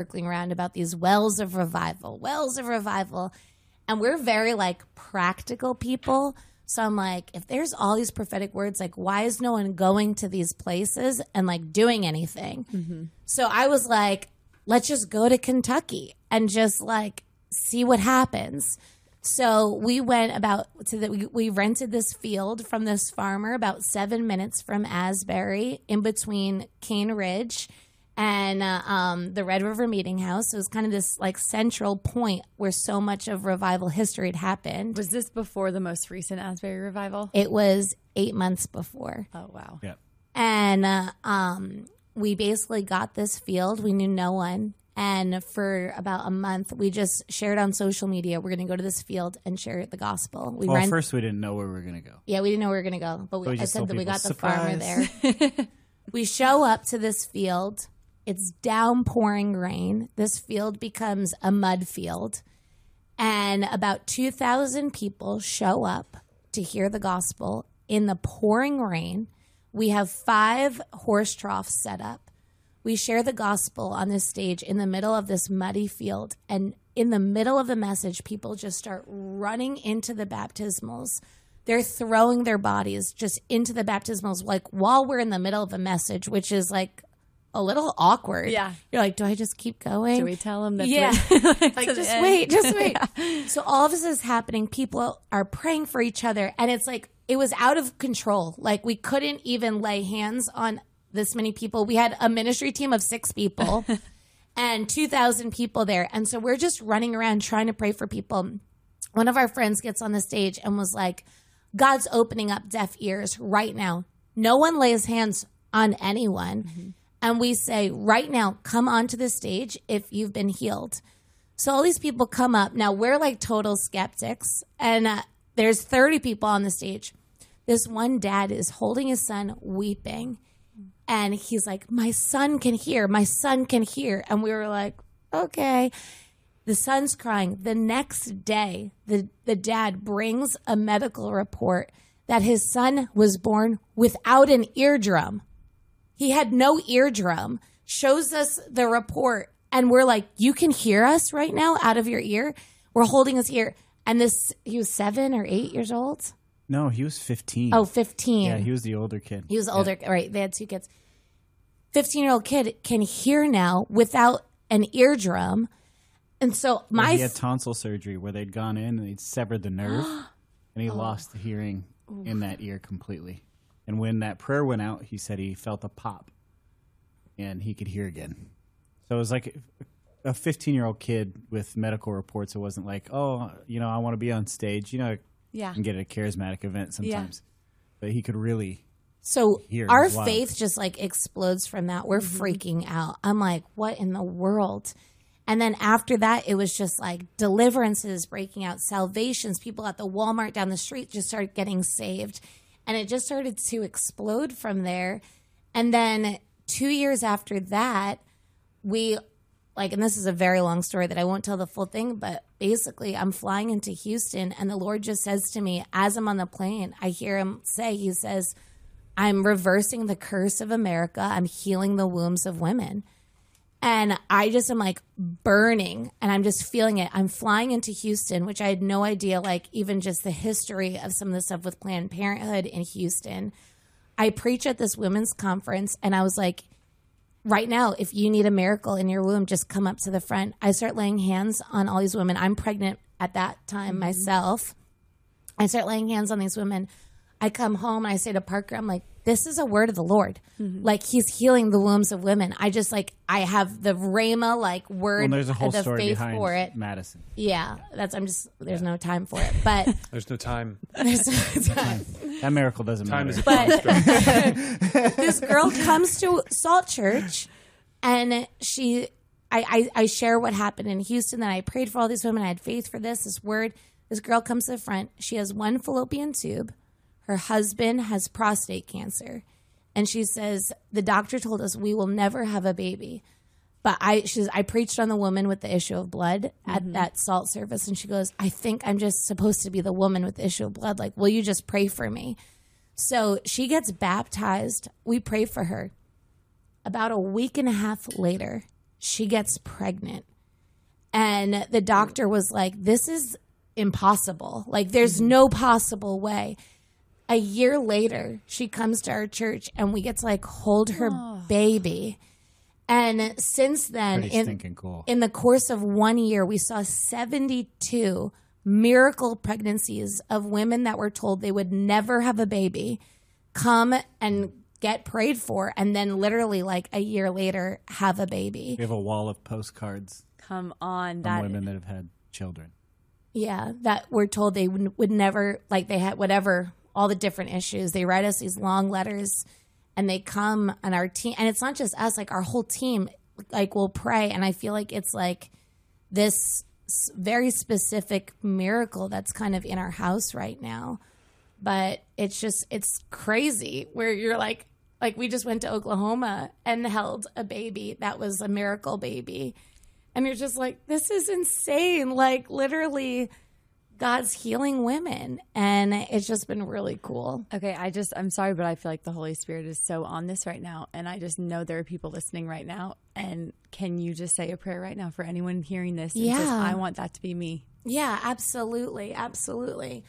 circling around about these wells of revival. And we're very like practical people. So I'm like, if there's all these prophetic words, like, why is no one going to these places and like doing anything? Mm-hmm. So I was like, let's just go to Kentucky and just like see what happens. So we went we rented this field from this farmer about 7 minutes from Asbury, in between Cane Ridge and the Red River Meeting House. So it was kind of this like central point where so much of revival history had happened. Was this before the most recent Asbury revival? It was 8 months before. Oh, wow. Yeah. And we basically got this field. We knew no one. And for about a month, we just shared on social media, we're going to go to this field and share the gospel. First we didn't know where we were going to go. Yeah, we didn't know where we were going to go. But I said that we got the farmer Surprise. there. We show up to this field. It's downpouring rain. This field becomes a mud field. And about 2,000 people show up to hear the gospel in the pouring rain. We have 5 horse troughs set up. We share the gospel on this stage in the middle of this muddy field. And in the middle of the message, people just start running into the baptismals. They're throwing their bodies just into the baptismals, like while we're in the middle of a message, which is like a little awkward. Yeah. You're like, do I just keep going? Do we tell them that? Yeah. Like, to the just end? wait, just wait. So all of this is happening. People are praying for each other. And it's like, it was out of control. Like, we couldn't even lay hands on this many people. We had a ministry team of 6 people and 2,000 people there. And so we're just running around trying to pray for people. One of our friends gets on the stage and was like, God's opening up deaf ears right now. No one lays hands on anyone. Mm-hmm. And we say, right now, come onto the stage if you've been healed. So all these people come up. Now, we're like total skeptics. And there's 30 people on the stage. This one dad is holding his son, weeping. And he's like, my son can hear. My son can hear. And we were like, okay. The son's crying. The next day, the dad brings a medical report that his son was born without an eardrum. He had no eardrum. Shows us the report. And we're like, you can hear us right now out of your ear? We're holding his ear. And he was 7 or 8 years old? No, he was 15. Oh, 15. Yeah, he was the older kid. He was older. Yeah. Right. They had 2 kids. 15-year-old kid can hear now without an eardrum. And so he had tonsil surgery where they'd gone in and they'd severed the nerve and he lost the hearing in that ear completely. And when that prayer went out, he said he felt a pop and he could hear again. So it was like a 15-year-old kid with medical reports. It wasn't like, oh, I want to be on stage. You can get at a charismatic event sometimes. Yeah. But he could really hear. Our faith just like explodes from that. We're freaking out. I'm like, what in the world? And then after that, it was just like deliverances breaking out, salvations. People at the Walmart down the street just started getting saved. And it just started to explode from there. And then 2 years after that, and this is a very long story that I won't tell the full thing, but basically I'm flying into Houston and the Lord just says to me, as I'm on the plane, I hear him say, he says, I'm reversing the curse of America. I'm healing the wombs of women. And I just am like burning and I'm just feeling it. I'm flying into Houston, which I had no idea, like even just the history of some of the stuff with Planned Parenthood in Houston. I preach at this women's conference and I was like, right now, if you need a miracle in your womb, just come up to the front. I start laying hands on all these women. I'm pregnant at that time myself. I start laying hands on these women. I come home and I say to Parker, I'm like, this is a word of the Lord. Mm-hmm. Like he's healing the wombs of women. I just I have the Rhema word. Well, there's a whole the story faith behind for it. Madison. Yeah, there's no time for it. But there's no time. There's no time. That miracle doesn't time matter. But this girl comes to Salt Church and I share what happened in Houston, that I prayed for all these women. I had faith for this word. This girl comes to the front. She has 1 fallopian tube. Her husband has prostate cancer. And she says, the doctor told us we will never have a baby. But I preached on the woman with the issue of blood at that salt service. And she goes, I think I'm just supposed to be the woman with the issue of blood. Like, will you just pray for me? So she gets baptized. We pray for her. About a week and a half later, she gets pregnant. And the doctor was like, this is impossible. Like, there's no possible way. A year later, she comes to our church and we get to like hold her baby. And since then, Pretty stinking cool. in the course of 1 year, we saw 72 miracle pregnancies of women that were told they would never have a baby come and get prayed for, and then literally like a year later have a baby. We have a wall of postcards Come on, from women that have had children. Yeah, that were told they would never, like they had whatever, all the different issues. They write us these long letters and they come on our team. And it's not just us, like our whole team, like will pray. And I feel like it's like this very specific miracle that's kind of in our house right now. But it's crazy where you're like we just went to Oklahoma and held a baby that was a miracle baby. And you're just like, this is insane. Like, literally, God's healing women. And it's just been really cool. Okay, I'm sorry, but I feel like the Holy Spirit is so on this right now. And I just know there are people listening right now. And can you just say a prayer right now for anyone hearing this? And says, I want that to be me. Yeah, absolutely. Absolutely.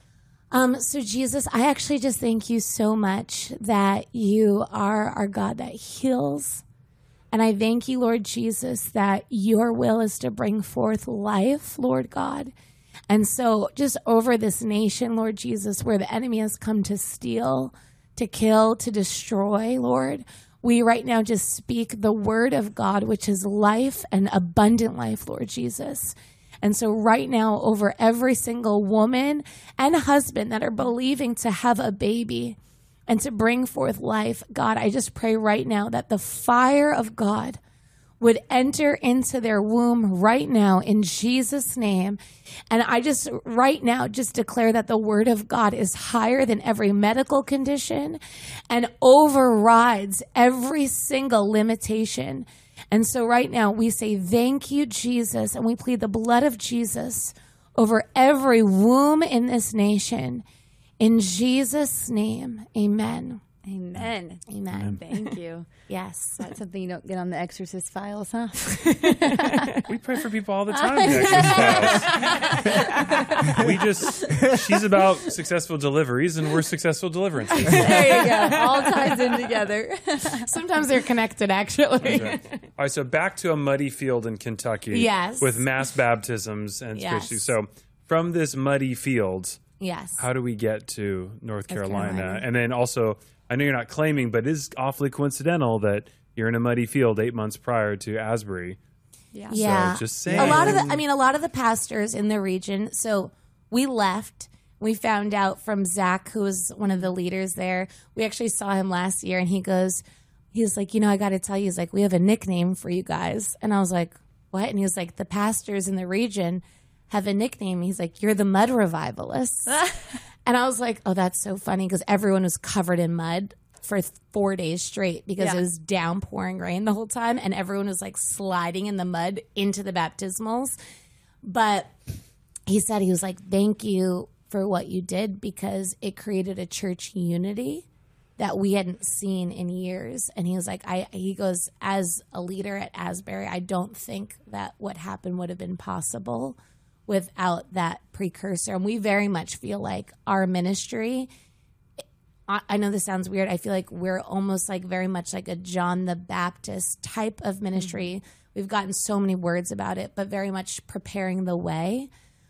So, Jesus, I actually just thank you so much that you are our God that heals. And I thank you, Lord Jesus, that your will is to bring forth life, Lord God. And so just over this nation, Lord Jesus, where the enemy has come to steal, to kill, to destroy, Lord, we right now just speak the word of God, which is life and abundant life, Lord Jesus. And so right now, over every single woman and husband that are believing to have a baby and to bring forth life, God, I just pray right now that the fire of God would enter into their womb right now in Jesus' name. And I just right now just declare that the word of God is higher than every medical condition and overrides every single limitation. And so right now we say, thank you, Jesus, and we plead the blood of Jesus over every womb in this nation. In Jesus' name, amen. Amen. Amen. Thank you. Yes. That's something you don't get on the Exorcist files, huh? We pray for people all the time in the Exorcist files. She's about successful deliveries, and we're successful deliverances. There you go. All ties in together. Sometimes they're connected, actually. Right. All right, so back to a muddy field in Kentucky. Yes. With mass baptisms and Yes. spiritual. So from this muddy field, Yes. how do we get to North Carolina? Carolina. And then also, I know you're not claiming, but it is awfully coincidental that you're in a muddy field 8 months prior to Asbury. Yeah. So just saying. A lot of the pastors in the region. So we left. We found out from Zach, who was one of the leaders there. We actually saw him last year, and he was like, I got to tell you, he's like, we have a nickname for you guys. And I was like, what? And he was like, the pastors in the region have a nickname. He's like, you're the mud revivalists. And I was like, oh, that's so funny, because everyone was covered in mud for 4 days straight because it was downpouring rain the whole time, and everyone was like sliding in the mud into the baptismals. But he said, he was like, thank you for what you did, because it created a church unity that we hadn't seen in years. And he was like, he goes, as a leader at Asbury, I don't think that what happened would have been possible without that precursor. And we very much feel like our ministry, I know this sounds weird, I feel like we're almost like very much like a John the Baptist type of ministry. We've gotten so many words about it, but very much preparing the way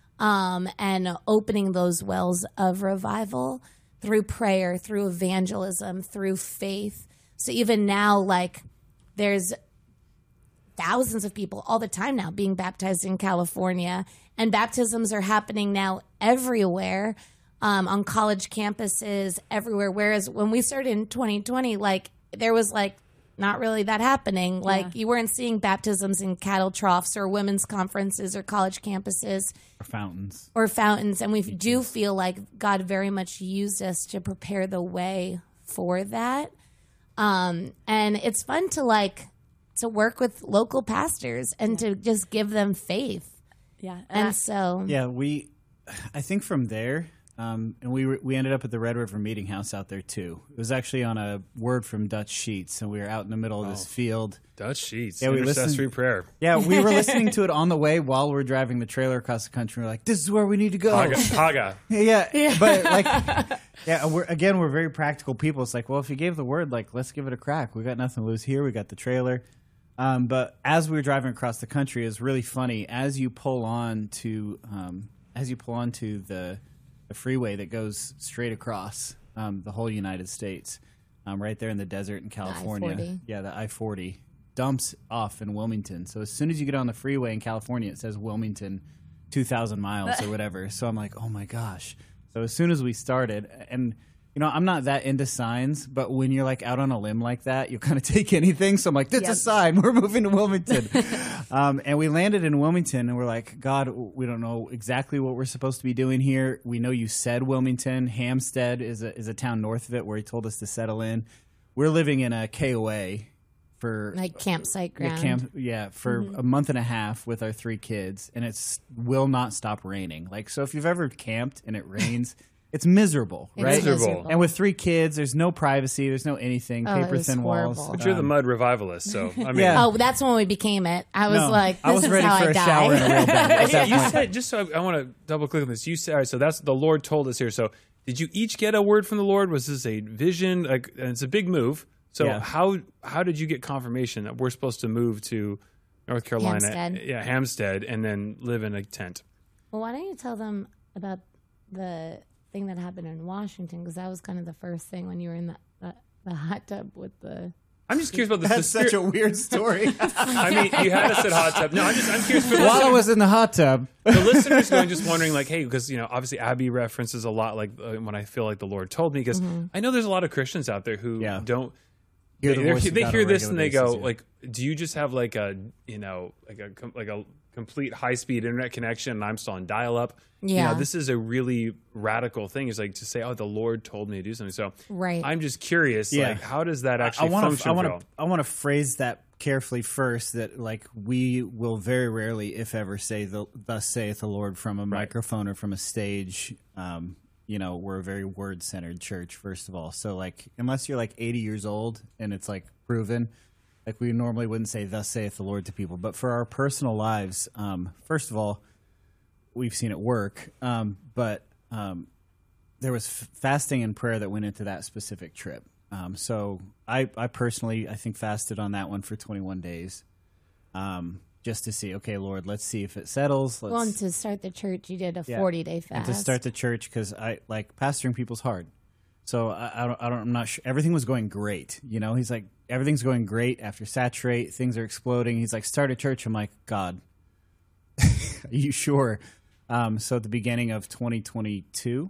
and opening those wells of revival through prayer, through evangelism, through faith. So even now, like, there's thousands of people all the time now being baptized in California, and baptisms are happening now everywhere, on college campuses, everywhere. Whereas when we started in 2020, like, there was like not really that happening. Like, you weren't seeing baptisms in cattle troughs or women's conferences or college campuses Or fountains. And we do feel like God very much used us to prepare the way for that. And it's fun to work with local pastors and to just give them faith. Yeah. And so, Yeah, I think from there, And we ended up at the Red River Meeting House out there too. It was actually on a word from Dutch Sheets, and we were out in the middle of this field. Dutch Sheets, yeah, intercessory prayer. Yeah, we were listening to it on the way while we were driving the trailer across the country. We're like, this is where we need to go. Haga. Yeah, but like, yeah, we're very practical people. It's like, well, if you gave the word, like, let's give it a crack. We got nothing to lose here. We got the trailer. But as we were driving across the country, it's really funny as you pull on to the freeway that goes straight across the whole United States, right there in the desert in California. The I-40. Yeah, the I-40 dumps off in Wilmington. So as soon as you get on the freeway in California, it says Wilmington 2,000 miles or whatever. So I'm like, oh my gosh. So as soon as we started, and you know, I'm not that into signs, but when you're like out on a limb like that, you kind of take anything. So I'm like, that's a sign. We're moving to Wilmington. And we landed in Wilmington, and we're like, God, we don't know exactly what we're supposed to be doing here. We know you said Wilmington. Hampstead is a town north of it where he told us to settle in. We're living in a KOA for like campsite ground. For a month and a half with our 3 kids, and it will not stop raining. Like, so if you've ever camped and it rains, it's miserable, right? Miserable. And with 3 kids, there's no privacy, there's no anything, paper thin walls. horrible. But you're the mud revivalist, so I mean, Yeah. Oh, that's when we became it. I was like, I was this is ready how for I a shower in a die. real bed at that you point. said, just so I want to double click on this. You said, all right, so that's the Lord told us here. So did you each get a word from the Lord? Was this a vision? Like, and it's a big move. So Yeah. how did you get confirmation that we're supposed to move to North Carolina, Hampstead. Hampstead, and then live in a tent? Well, why don't you tell them about the thing that happened in Washington? Because that was kind of the first thing when you were in the hot tub with the... I'm just curious about this. That's such a weird story. I mean, you had us at hot tub. No, I'm curious for the While I was in the hot tub. the listeners just wondering, like, hey, because, you know, obviously Abby references a lot, like, when I feel like the Lord told me, because I know there's a lot of Christians out there who don't. Hear the voice of They God hear on a this and they regular go, basis, like, do you just have like a, you know, like a complete high speed internet connection and I'm still on dial up? You Yeah. know, this is a really radical thing. It's like to say, oh, the Lord told me to do something. So Right. I'm just curious, Yeah. like, how does that actually function? I want to phrase that carefully first, that like we will very rarely, if ever, say thus saith the Lord from a microphone or from a stage. You know, we're a very word-centered church, first of all. So, like, unless you're, like, 80 years old and it's, like, proven, like, we normally wouldn't say, thus saith the Lord to people. But for our personal lives, first of all, we've seen it work. But there was fasting and prayer that went into that specific trip. So I personally, I think, fasted on that one for 21 days. Just to see, okay, Lord, let's see if it settles. Well, and to start the church, you did a 40-day fast. And to start the church, because I like pastoring people's hard. So I'm not sure. Everything was going great. You know, he's like, everything's going great after saturate. Things are exploding. He's like, start a church. I'm like, God, are you sure? So at the beginning of 2022,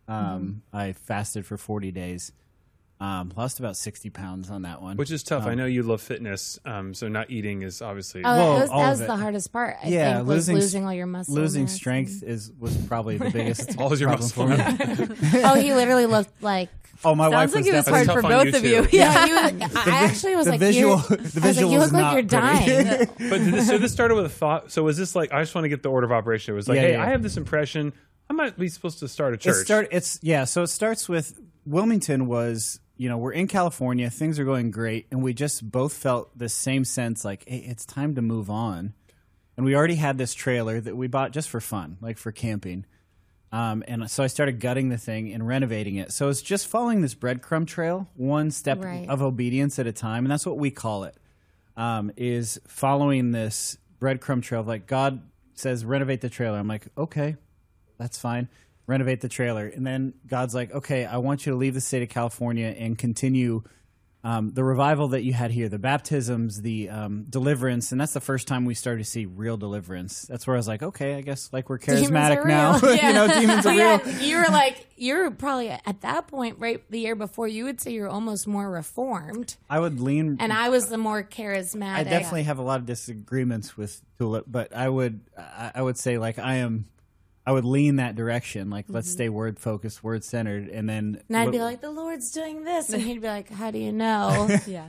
I fasted for 40 days. Lost about 60 pounds on that one. Which is tough. I know you love fitness, so not eating is obviously... Oh, that all was of the it. hardest part. I Yeah, think, was losing all your muscle. Losing mass strength was probably the biggest All your problem muscle for me. Oh, he literally looked like... Oh, my wife Sounds like was it was definitely hard for tough on both you of you. too. Yeah. I actually was the like, visual. you're, The I was visual like, you was look like not you're pretty. dying. But this started with a thought. So was this like, I just want to get the order of operation. It was like, Yeah, hey, yeah. I have this impression I might be supposed to start a church. So it starts with Wilmington was, you know, we're in California, things are going great, and we just both felt the same sense like, hey, it's time to move on. And we already had this trailer that we bought just for fun, like for camping. And so I started gutting the thing and renovating it. So it's just following this breadcrumb trail, one step Right. of obedience at a time. And that's what we call it, is following this breadcrumb trail. Like God says, renovate the trailer. I'm like, okay, that's fine. Renovate the trailer. And then God's like, okay, I want you to leave the state of California and continue the revival that you had here, the baptisms, the deliverance. And that's the first time we started to see real deliverance. That's where I was like, okay, I guess like we're charismatic now. You know, demons are real. Yeah, you were probably at that point, right, the year before, you would say you're almost more reformed. I would lean. And I was the more charismatic. I definitely have a lot of disagreements with Tulip, but I would say like I would lean that direction. Like, let's stay word focused, word centered, and then. And I'd be like, the Lord's doing this. And he'd be like, how do you know? Yeah.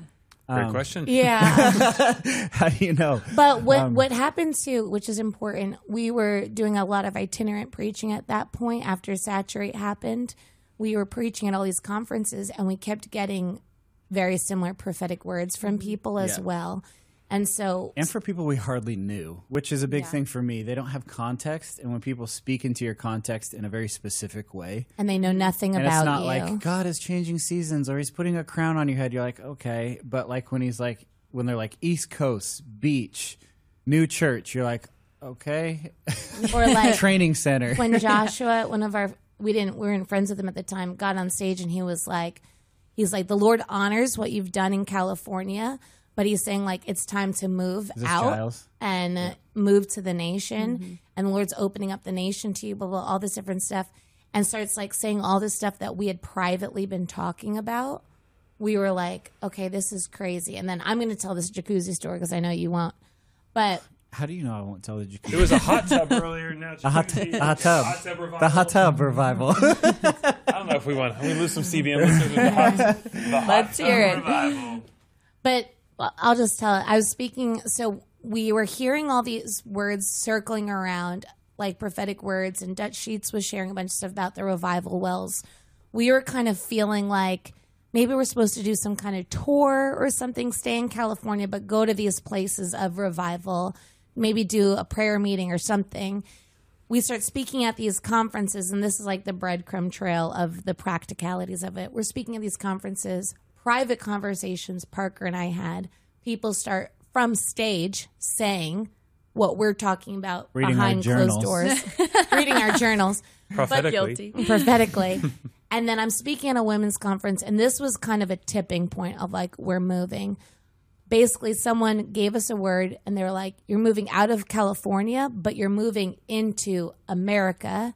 Great question. Yeah. How do you know? But what happened too, which is important, we were doing a lot of itinerant preaching at that point after Saturate happened. We were preaching at all these conferences, and we kept getting very similar prophetic words from people as well. And for people we hardly knew, which is a big thing for me. They don't have context, and when people speak into your context in a very specific way, and they know nothing and about it's not you. like God is changing seasons or he's putting a crown on your head, you're like, okay. But like when they're like East Coast, beach, new church, you're like, okay. Or like training center. When Joshua, we weren't friends with him at the time, got on stage and he's like, the Lord honors what you've done in California, but he's saying like it's time to move out Giles? and move to the nation, and the Lord's opening up the nation to you, blah, blah, all this different stuff, and starts like saying all this stuff that we had privately been talking about. We were like, okay, this is crazy. And then I'm going to tell this jacuzzi story because I know you won't. But how do you know I won't tell the jacuzzi? There was a hot tub earlier. Now a hot tub. Revival. The hot tub revival. I don't know if we lose some CBM listeners with the hot let's hear it. Revival. But I'll just tell it. I was speaking, so we were hearing all these words circling around, like prophetic words, and Dutch Sheets was sharing a bunch of stuff about the revival wells. We were kind of feeling like maybe we're supposed to do some kind of tour or something, stay in California, but go to these places of revival, maybe do a prayer meeting or something. We start speaking at these conferences, and this is like the breadcrumb trail of the practicalities of it. We're speaking at these conferences, private conversations Parker and I had. People start from stage saying what we're talking about reading behind closed doors, reading our journals. Prophetically. And then I'm speaking at a women's conference, and this was kind of a tipping point of like, we're moving. Basically, someone gave us a word, and they were like, you're moving out of California, but you're moving into America,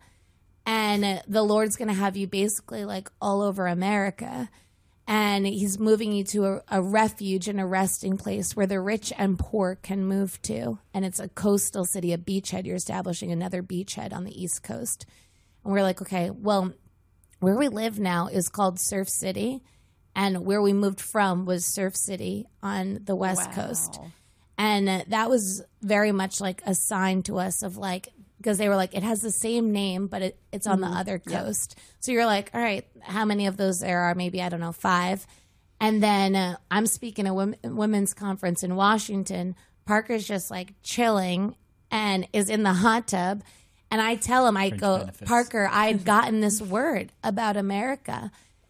and the Lord's going to have you basically like all over America. And he's moving you to a refuge and a resting place where the rich and poor can move to. And it's a coastal city, a beachhead. You're establishing another beachhead on the East Coast. And we're like, okay, well, where we live now is called Surf City. And where we moved from was Surf City on the West Coast. And that was very much like a sign to us of like, because they were like, it has the same name, but it's on the other coast. So you're like, all right, how many of those there are? Maybe, I don't know, 5. And then I'm speaking at a women's conference in Washington. Parker's just like chilling and is in the hot tub. And I tell him, Parker, I had gotten this word about America.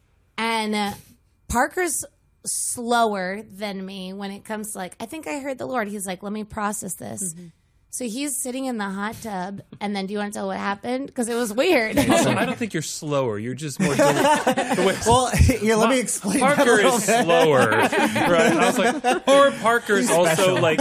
And Parker's slower than me when it comes to like, I think I heard the Lord. He's like, let me process this. Mm-hmm. So he's sitting in the hot tub, and then do you want to tell what happened? Because it was weird. Also, I don't think you're slower. You're just more. Well, here, let me explain. Parker is slower, right? And I was like, or Parker's also like,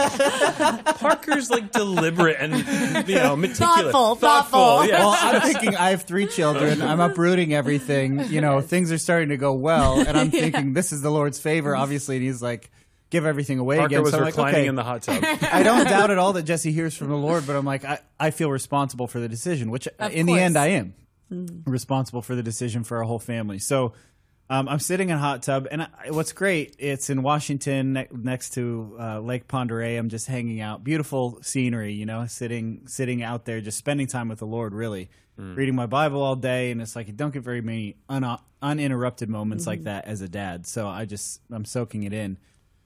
Parker's like deliberate and meticulous, thoughtful. Yeah. Well, I'm thinking I have 3 children. I'm uprooting everything. Things are starting to go well, and I'm thinking this is the Lord's favor, obviously. And he's like, give everything away Parker again. was so I'm reclining like, okay. in the hot tub. I don't doubt at all that Jesse hears from the Lord, but I'm like, I feel responsible for the decision, which in the end I am responsible for the decision for our whole family. So I'm sitting in a hot tub, and what's great, it's in Washington next to Lake Pend Oreille. I'm just hanging out. Beautiful scenery, sitting out there, just spending time with the Lord, really. Reading my Bible all day, and it's like you don't get very many uninterrupted moments like that as a dad. So I'm soaking it in.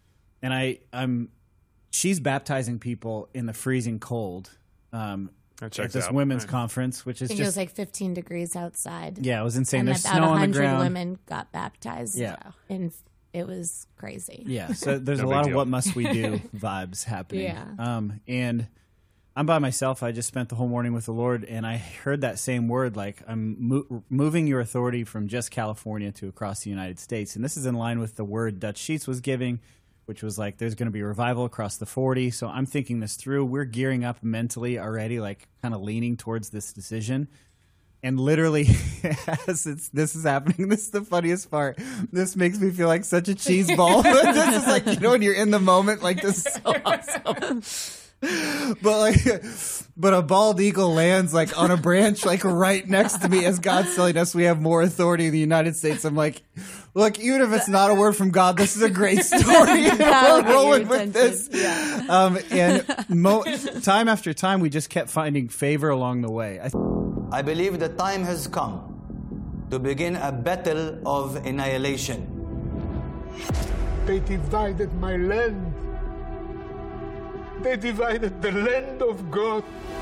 And she's baptizing people in the freezing cold at this women's conference, which is I think it was like 15 degrees outside. Yeah, it was insane. And There's about snow on the 100 ground. women got baptized. Yeah. And it was crazy. Yeah, so there's No a lot big of what deal. must we do vibes happening. Yeah. And I'm by myself. I just spent the whole morning with the Lord, and I heard that same word, like I'm moving your authority from just California to across the United States. And this is in line with the word Dutch Sheets was giving, which was like, there's going to be revival across the 40. So I'm thinking this through. We're gearing up mentally already, like kind of leaning towards this decision. And literally, as this is happening, this is the funniest part. This makes me feel like such a cheese ball. This is like, when you're in the moment, like, this is so awesome. But like, but a bald eagle lands like on a branch like right next to me as God's telling us we have more authority in the United States. I'm like, look, even if it's not a word from God, this is a great story. We're rolling with this. Yeah. And time after time, we just kept finding favor along the way. I believe the time has come to begin a battle of annihilation. They divided my land. They divided the land of God.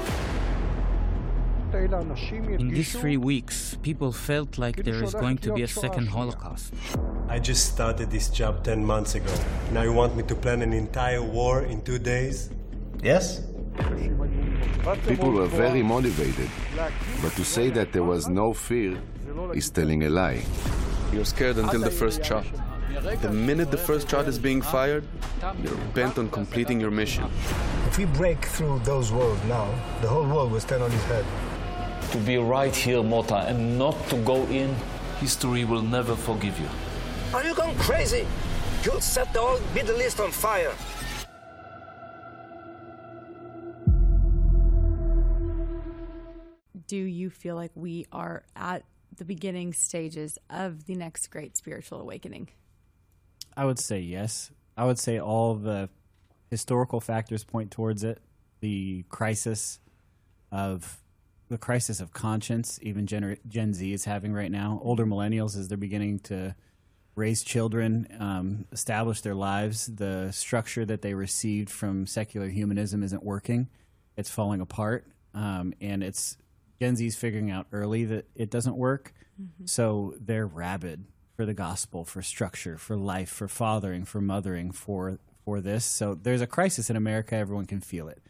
In these 3 weeks, people felt like there is going to be a second Holocaust. I just started this job 10 months ago. Now you want me to plan an entire war in 2 days? Yes? People were very motivated, but to say that there was no fear is telling a lie. You're scared until the first shot. The minute the first shot is being fired, you're bent on completing your mission. If we break through those walls now, the whole world will stand on its head. To be right here, Mota, and not to go in, history will never forgive you. Are you going crazy? You'll set the whole Middle East on fire. Do you feel like we are at the beginning stages of the next great spiritual awakening? I would say yes. I would say all the historical factors point towards it. The crisis of conscience, even Gen Z is having right now. Older millennials, as they're beginning to raise children, establish their lives, the structure that they received from secular humanism isn't working. It's falling apart, and it's Gen Z's figuring out early that it doesn't work. Mm-hmm. So they're rabid for the gospel, for structure, for life, for fathering, for mothering, for this. So there's a crisis in America. Everyone can feel it.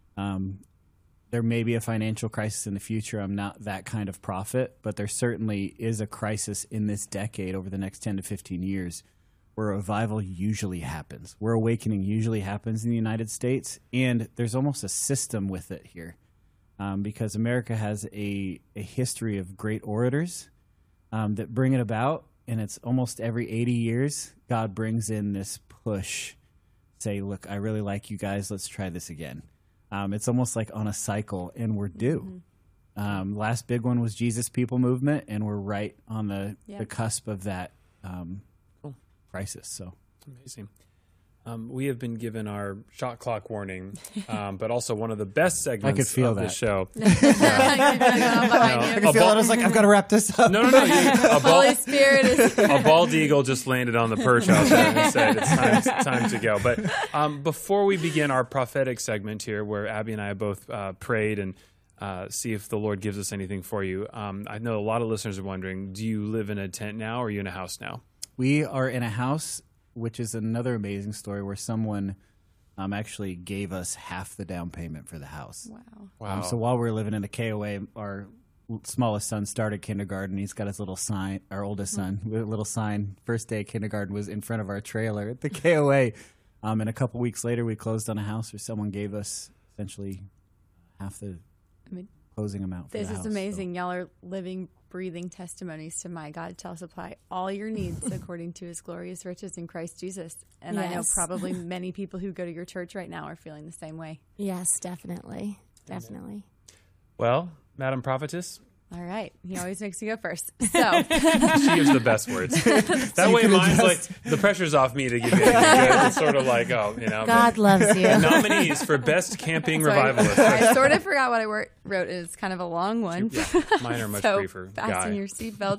There may be a financial crisis in the future. I'm not that kind of prophet, but there certainly is a crisis in this decade over the next 10 to 15 years where a revival usually happens, where awakening usually happens in the United States. And there's almost a system with it here, because America has a history of great orators that bring it about. And it's almost every 80 years, God brings in this push, say, look, I really like you guys. Let's try this again. It's almost like on a cycle, and we're due. Mm-hmm. Last big one was Jesus People Movement, and we're right on the cusp of that crisis. So amazing. We have been given our shot clock warning, but also one of the best segments of the show. I could feel that. I was like, I've got to wrap this up. No. Holy Spirit is a bald eagle just landed on the perch out there and said, it's time to go. But before we begin our prophetic segment here, where Abby and I have both prayed and see if the Lord gives us anything for you, I know a lot of listeners are wondering, do you live in a tent now, or are you in a house now? We are in a house, which is another amazing story where someone actually gave us half the down payment for the house. Wow. So while we were living in the KOA, our smallest son started kindergarten. He's got his little sign, our oldest son, with a little sign. First day of kindergarten was in front of our trailer at the KOA. And a couple weeks later, we closed on a house where someone gave us essentially half the closing amount for the house. This is amazing. So. Y'all are living, breathing testimonies to my God shall supply all your needs according to his glorious riches in Christ Jesus. And I know probably many people who go to your church right now are feeling the same way. Yes, definitely. Well, Madam Prophetess. All right. He always makes you go first. So she gives the best words. That way mine's like, the pressure's off me to give you anything good. It's sort of like, God loves you. Nominees for Best Camping Revivalist. I sort of forgot what I wrote. It's kind of a long one. Yeah, mine are much briefer. Fasten your seatbelt.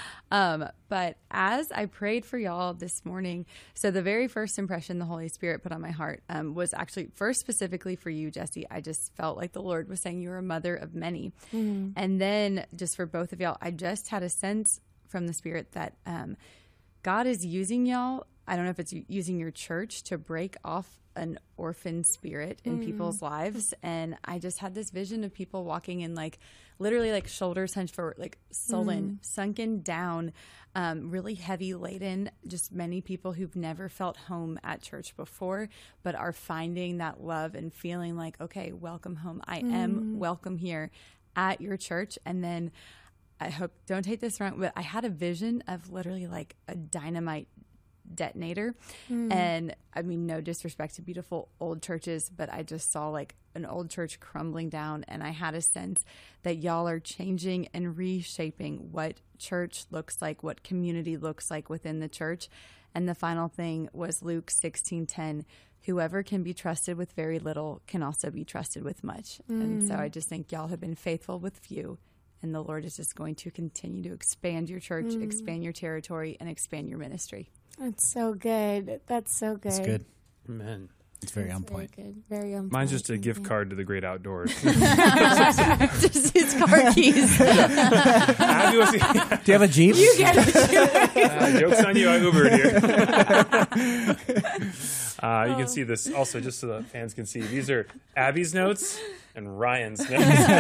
But as I prayed for y'all this morning, so the very first impression the Holy Spirit put on my heart was actually first specifically for you, Jesse. I just felt like the Lord was saying you're a mother of many. Mm-hmm. And then just for both of y'all, I just had a sense from the Spirit that God is using y'all. I don't know if it's using your church to break off an orphan spirit in people's lives. And I just had this vision of people walking in literally shoulders hunched forward, sullen, sunken down, really heavy laden, just many people who've never felt home at church before, but are finding that love and feeling like, okay, welcome home. I am welcome here at your church. And then I hope, don't take this wrong, but I had a vision of literally a dynamite detonator. And I mean, no disrespect to beautiful old churches, but I just saw like an old church crumbling down, and I had a sense that y'all are changing and reshaping what church looks like, what community looks like within the church. And the final thing was Luke 16:10. Whoever can be trusted with very little can also be trusted with much. And so I just think y'all have been faithful with few, and the Lord is just going to continue to expand your church, expand your territory, and expand your ministry. That's so good. That's so good. It's good. Amen. It's very on point. Very good. Very on point. Mine's just a gift card to the great outdoors. Just his car keys. Abby was- Do you have a Jeep? You get it. Joke's on you, I Ubered here. You can see this also, just so the fans can see. These are Abby's notes and Ryan's notes.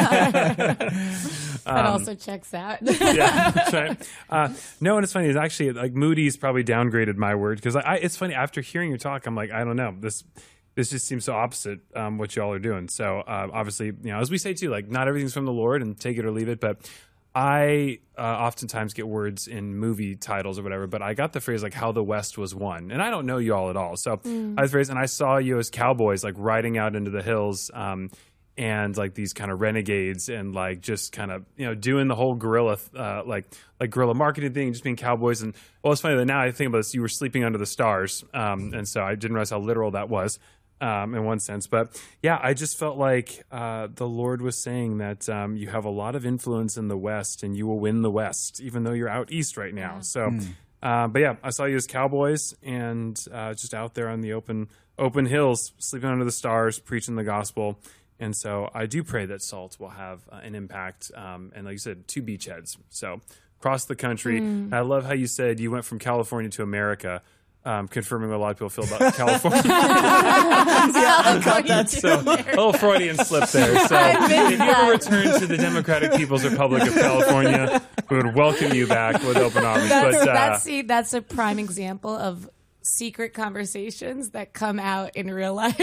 That also checks out. Yeah, that's right. No, and it's funny. It's actually like Moody's probably downgraded my word because it's funny. After hearing your talk, I'm like, I don't know. This just seems so opposite what y'all are doing. So obviously, as we say too, like not everything's from the Lord, and take it or leave it. But I oftentimes get words in movie titles or whatever, but I got the phrase like how the West was won. And I don't know you all at all. So I had the phrase, and I saw you as cowboys like riding out into the hills and like these kind of renegades and like just kind of, doing the whole guerrilla, like guerrilla marketing thing, just being cowboys. And well, it's funny that now I think about this, you were sleeping under the stars. And so I didn't realize how literal that was. In one sense. But yeah, I just felt like the Lord was saying that you have a lot of influence in the West and you will win the West, even though you're out East right now. So, but yeah, I saw you as cowboys and just out there on the open hills, sleeping under the stars, preaching the gospel. And so I do pray that SALT will have an impact. And like you said, 2 beachheads. So across the country. I love how you said you went from California to America. Confirming what a lot of people feel about California. So a little Freudian slip there. So if you ever return to the Democratic People's Republic of California, we would welcome you back with open arms. That's a prime example of secret conversations that come out in real life.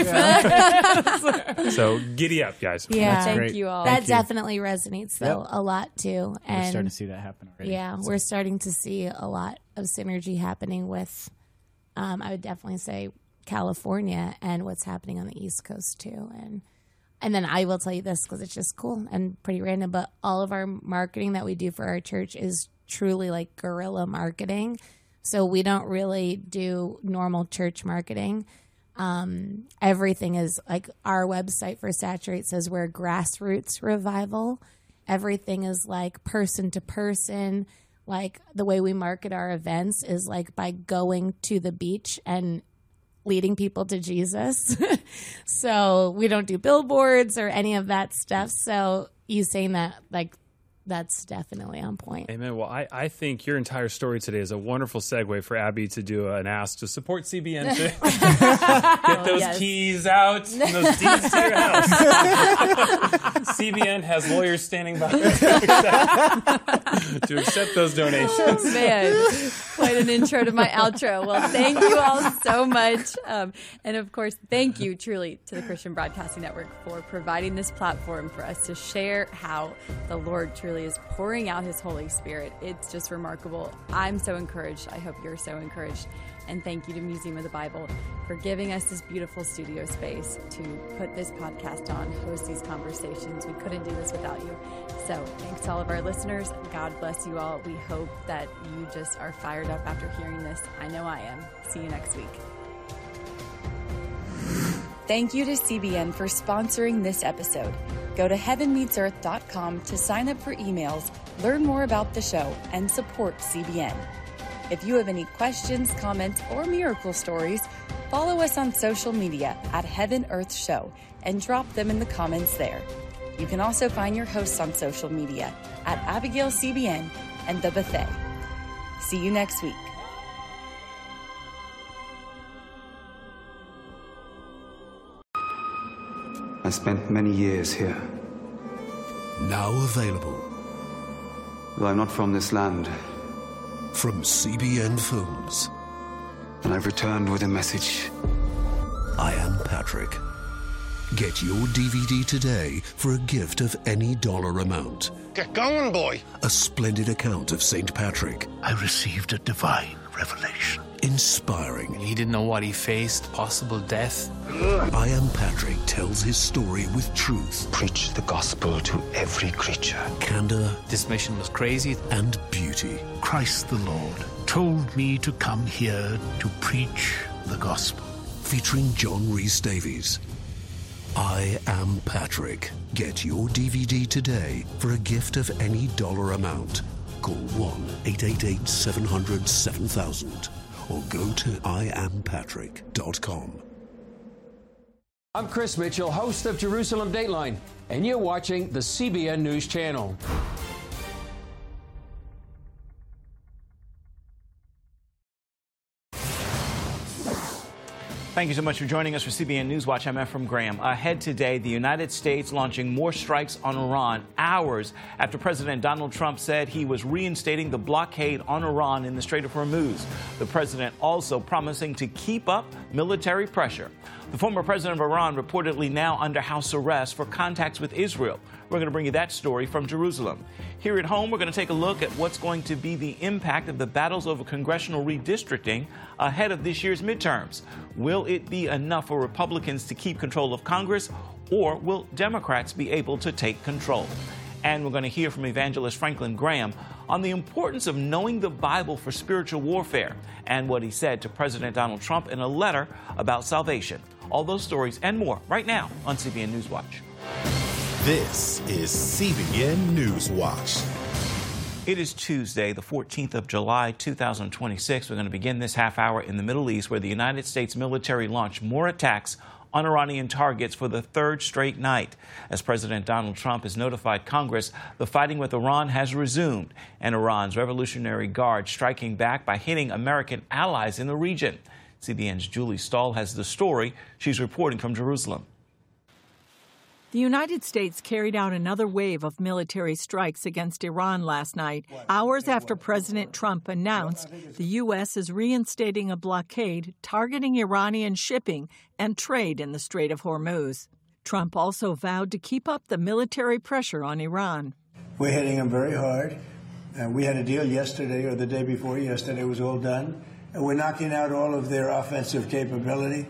So giddy up, guys. Yeah, thank you all. That definitely resonates though a lot too. And we're starting to see that happen already. Yeah, we're starting to see a lot of synergy happening with. I would definitely say California and what's happening on the East Coast too. And then I will tell you this because it's just cool and pretty random, but all of our marketing that we do for our church is truly like guerrilla marketing. So we don't really do normal church marketing. Everything is like our website for Saturate says we're grassroots revival. Everything is like person to person. Like the way we market our events is like by going to the beach and leading people to Jesus. So we don't do billboards or any of that stuff. So you saying that, like, that's definitely on point. Amen. Well, I think your entire story today is a wonderful segue for Abby to do an ask to support CBN today. Get those keys out and those deeds to your house. CBN has lawyers standing by to accept those donations. Oh, man, quite an intro to my outro. Well, thank you all so much. And of course, thank you truly to the Christian Broadcasting Network for providing this platform for us to share how the Lord truly is pouring out his Holy Spirit. It's just remarkable. I'm so encouraged. I hope you're so encouraged. And thank you to Museum of the Bible for giving us this beautiful studio space to put this podcast on, host these conversations. We couldn't do this without you. So thanks to all of our listeners. God bless you all. We hope that you just are fired up after hearing this. I know I am. See you next week. Thank you to CBN for sponsoring this episode. Go to heavenmeetsearth.com to sign up for emails, learn more about the show, and support CBN. If you have any questions, comments, or miracle stories, follow us on social media at Heaven Earth Show and drop them in the comments there. You can also find your hosts on social media at Abigail CBN and The Buffet. See you next week. I spent many years here. Now available. Though I'm not from this land. From CBN Films. And I've returned with a message. I am Patrick. Get your DVD today for a gift of any dollar amount. Get going, boy. A splendid account of St. Patrick. I received a divine revelation. Inspiring. He didn't know what he faced, possible death. I Am Patrick tells his story with truth. Preach the gospel to every creature. Candor. This mission was crazy. And beauty. Christ the Lord told me to come here to preach the gospel. Featuring John Rhys Davies. I Am Patrick. Get your DVD today for a gift of any dollar amount. Call 1-888-700-7000 or go to iampatrick.com. I'm Chris Mitchell, host of Jerusalem Dateline, and you're watching the CBN News Channel. Thank you so much for joining us for CBN Newswatch. I'm Ephraim Graham. Ahead today, the United States launching more strikes on Iran hours after President Donald Trump said he was reinstating the blockade on Iran in the Strait of Hormuz. The president also promising to keep up military pressure. The former president of Iran reportedly now under house arrest for contacts with Israel. We're going to bring you that story from Jerusalem. Here at home, we're going to take a look at what's going to be the impact of the battles over congressional redistricting ahead of this year's midterms. Will it be enough for Republicans to keep control of Congress, or will Democrats be able to take control? And we're going to hear from evangelist Franklin Graham on the importance of knowing the Bible for spiritual warfare and what he said to President Donald Trump in a letter about salvation. All those stories and more right now on CBN Newswatch. This is CBN Newswatch. It is Tuesday, the 14th of July, 2026. We're going to begin this half hour in the Middle East, where the United States military launched more attacks on Iranian targets for the third straight night. As President Donald Trump has notified Congress, the fighting with Iran has resumed, and Iran's Revolutionary Guard striking back by hitting American allies in the region. CBN's Julie Stahl has the story. She's reporting from Jerusalem. The United States carried out another wave of military strikes against Iran last night, hours after President Trump announced the U.S. is reinstating a blockade targeting Iranian shipping and trade in the Strait of Hormuz. Trump also vowed to keep up the military pressure on Iran. We're hitting them very hard. We had a deal yesterday or the day before yesterday. It was all done. And we're knocking out all of their offensive capability,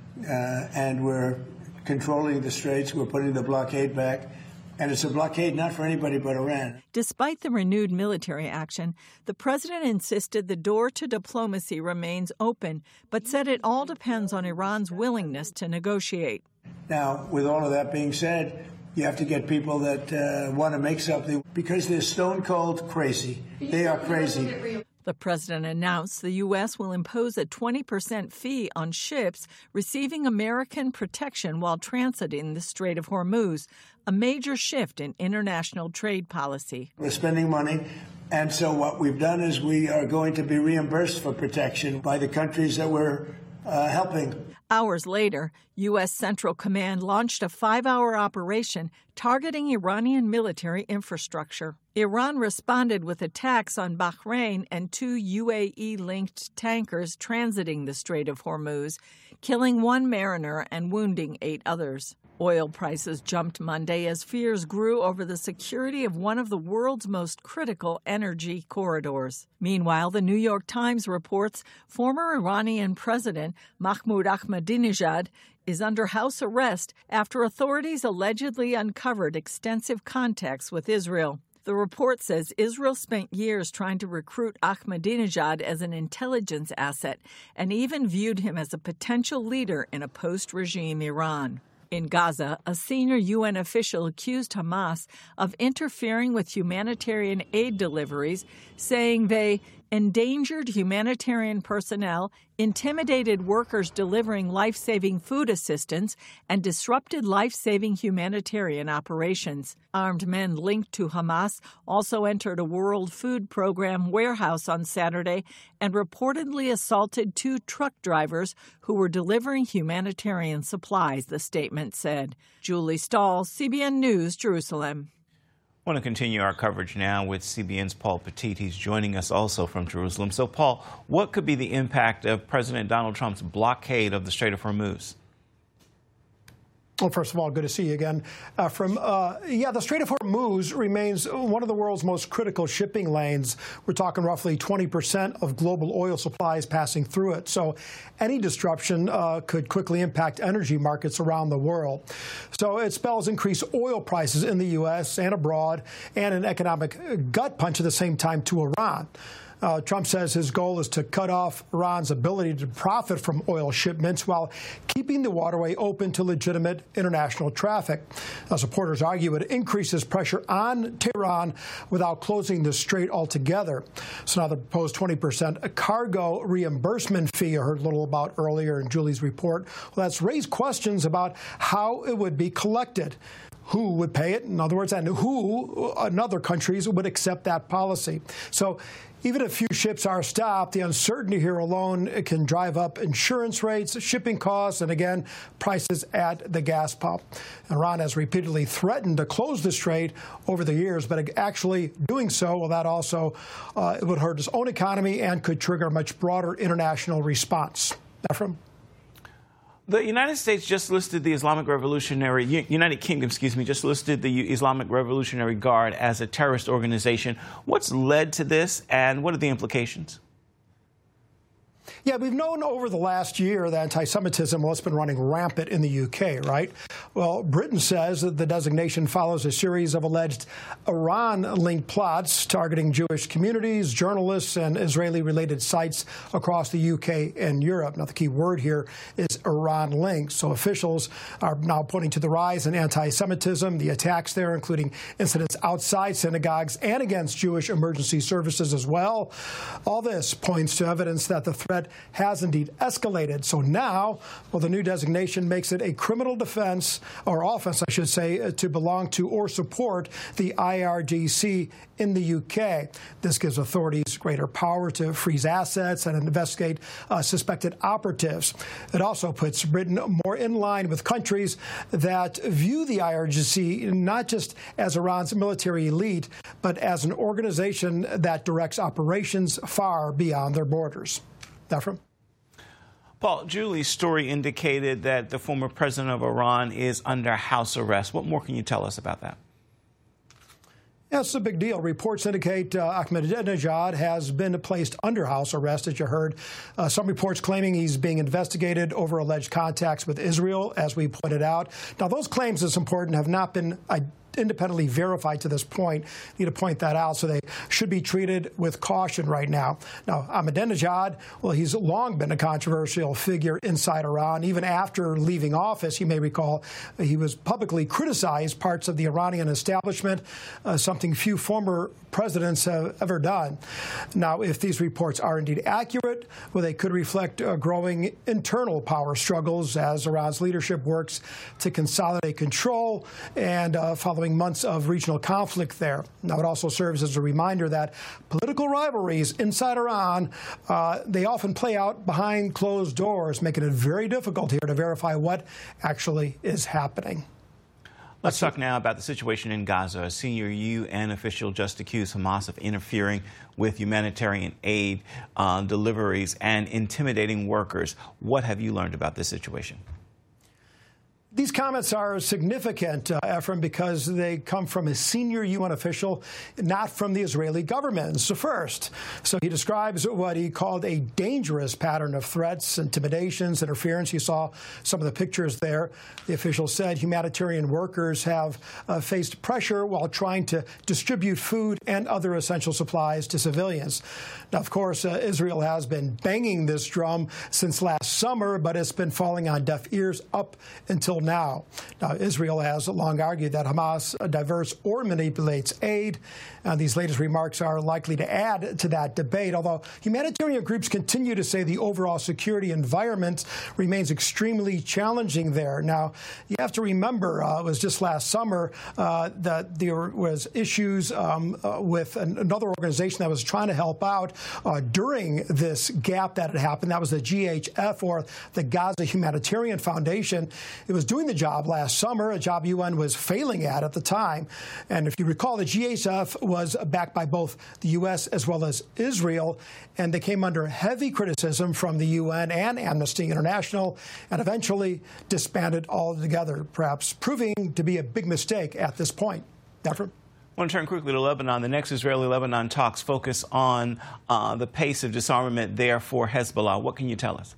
and we're controlling the straits. We're putting the blockade back. And it's a blockade not for anybody but Iran. Despite the renewed military action, the president insisted the door to diplomacy remains open, but said it all depends on Iran's willingness to negotiate. Now, with all of that being said, you have to get people that want to make something, because they're stone cold crazy. They are crazy. The president announced the U.S. will impose a 20% fee on ships receiving American protection while transiting the Strait of Hormuz, a major shift in international trade policy. We're spending money, and so what we've done is we are going to be reimbursed for protection by the countries that we're helping. Hours later, U.S. Central Command launched a 5-hour operation targeting Iranian military infrastructure. Iran responded with attacks on Bahrain and 2 UAE-linked tankers transiting the Strait of Hormuz, killing 1 mariner and wounding 8 others. Oil prices jumped Monday as fears grew over the security of one of the world's most critical energy corridors. Meanwhile, the New York Times reports former Iranian President Mahmoud Ahmadinejad is under house arrest after authorities allegedly uncovered extensive contacts with Israel. The report says Israel spent years trying to recruit Ahmadinejad as an intelligence asset and even viewed him as a potential leader in a post-regime Iran. In Gaza, a senior UN official accused Hamas of interfering with humanitarian aid deliveries, saying they endangered humanitarian personnel, intimidated workers delivering life-saving food assistance, and disrupted life-saving humanitarian operations. Armed men linked to Hamas also entered a World Food Program warehouse on Saturday and reportedly assaulted 2 truck drivers who were delivering humanitarian supplies, the statement said. Julie Stahl, CBN News, Jerusalem. I want to continue our coverage now with CBN's Paul Petit. He's joining us also from Jerusalem. So, Paul, what could be the impact of President Donald Trump's blockade of the Strait of Hormuz? Well, first of all, good to see you again. The Strait of Hormuz remains one of the world's most critical shipping lanes. We're talking roughly 20% of global oil supplies passing through it. So any disruption could quickly impact energy markets around the world. So it spells increased oil prices in the U.S. and abroad, and an economic gut punch at the same time to Iran. Trump says his goal is to cut off Iran's ability to profit from oil shipments while keeping the waterway open to legitimate international traffic. Supporters argue it increases pressure on Tehran without closing the strait altogether. So now the proposed 20% cargo reimbursement fee I heard a little about earlier in Julie's report, well, that's raised questions about how it would be collected. Who would pay it, in other words, and who in other countries would accept that policy. So even if few ships are stopped, the uncertainty here alone can drive up insurance rates, shipping costs, and again, prices at the gas pump. Iran has repeatedly threatened to close the strait over the years, but actually doing so, well, that also it would hurt its own economy and could trigger a much broader international response. Ephraim? The United States just listed the United Kingdom, just listed the Islamic Revolutionary Guard as a terrorist organization. What's led to this, and what are the implications? Yeah, we've known over the last year that anti-Semitism has been running rampant in the UK, right? Well, Britain says that the designation follows a series of alleged Iran-linked plots targeting Jewish communities, journalists, and Israeli-related sites across the UK and Europe. Now, the key word here is Iran-linked. So officials are now pointing to the rise in anti-Semitism, the attacks there, including incidents outside synagogues and against Jewish emergency services as well. All this points to evidence that the threat has indeed escalated. So now, well, the new designation makes it a criminal defense, or offense, I should say, to belong to or support the IRGC in the UK. This gives authorities greater power to freeze assets and investigate suspected operatives. It also puts Britain more in line with countries that view the IRGC not just as Iran's military elite, but as an organization that directs operations far beyond their borders. Ephraim? Paul, Julie's story indicated that the former president of Iran is under house arrest. What more can you tell us about that? Yeah, it's a big deal. Reports indicate Ahmadinejad has been placed under house arrest, as you heard. Some reports claiming he's being investigated over alleged contacts with Israel, as we pointed out. Now, those claims, it's important, have not been independently verified to this point. Need to point that out, so they should be treated with caution right now. Now, Ahmadinejad, well, he's long been a controversial figure inside Iran. Even after leaving office, you may recall, he was publicly criticized parts of the Iranian establishment, something few former presidents have ever done. Now, if these reports are indeed accurate, well, they could reflect growing internal power struggles as Iran's leadership works to consolidate control and following months of regional conflict there. Now, it also serves as a reminder that political rivalries inside Iran, they often play out behind closed doors, making it very difficult here to verify what actually is happening. Let's talk now about the situation in Gaza. A senior UN official just accused Hamas of interfering with humanitarian aid deliveries and intimidating workers. What have you learned about this situation? These comments are significant, Ephraim, because they come from a senior UN official, not from the Israeli government. It's the first. So he describes what he called a dangerous pattern of threats, intimidations, interference. You saw some of the pictures there. The official said humanitarian workers have faced pressure while trying to distribute food and other essential supplies to civilians. Now, of course, Israel has been banging this drum since last summer, but it's been falling on deaf ears up until now. Israel has long argued that Hamas diverts or manipulates aid. These latest remarks are likely to add to that debate, although humanitarian groups continue to say the overall security environment remains extremely challenging there. Now, you have to remember, it was just last summer that there was issues with another organization that was trying to help out during this gap that had happened. That was the GHF, or the Gaza Humanitarian Foundation. It was doing the job last summer, a job UN was failing at the time. And if you recall, the GHF was backed by both the U.S. as well as Israel, and they came under heavy criticism from the UN and Amnesty International, and eventually disbanded altogether, perhaps proving to be a big mistake at this point. Efrem? I want to turn quickly to Lebanon. The next Israeli-Lebanon talks focus on the pace of disarmament there for Hezbollah. What can you tell us?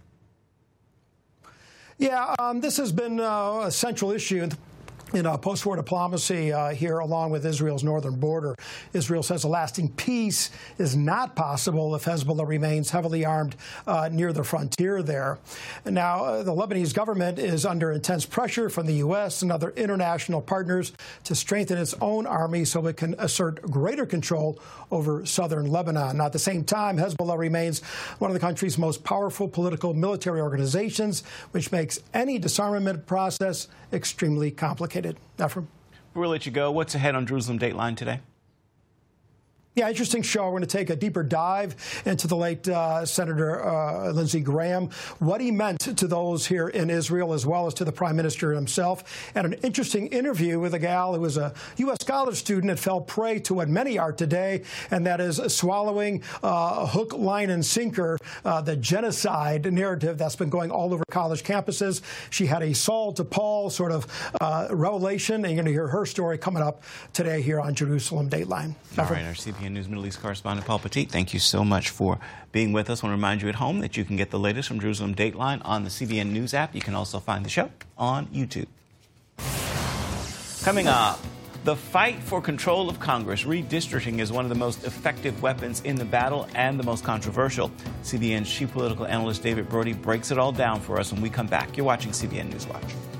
Yeah, this has been a central issue in post-war diplomacy here along with Israel's northern border. Israel says a lasting peace is not possible if Hezbollah remains heavily armed near the frontier there. Now, the Lebanese government is under intense pressure from the U.S. and other international partners to strengthen its own army so it can assert greater control over southern Lebanon. Now, at the same time, Hezbollah remains one of the country's most powerful political military organizations, which makes any disarmament process extremely complicated. Efrem? We'll let you go. What's ahead on Jerusalem Dateline today? Yeah, interesting show. We're going to take a deeper dive into the late Senator Lindsey Graham, what he meant to those here in Israel as well as to the Prime Minister himself, and an interesting interview with a gal who was a U.S. college student that fell prey to what many are today, and that is swallowing a hook, line, and sinker, the genocide narrative that's been going all over college campuses. She had a Saul to Paul sort of revelation, and you're going to hear her story coming up today here on Jerusalem Dateline. All right, our CBN News Middle East correspondent Paul Petit, thank you so much for being with us. I want to remind you at home that you can get the latest from Jerusalem Dateline on the CBN News app. You can also find the show on YouTube. Coming up, the fight for control of Congress. Redistricting is one of the most effective weapons in the battle and the most controversial. CBN's chief political analyst David Brody breaks it all down for us when we come back. You're watching CBN News Watch.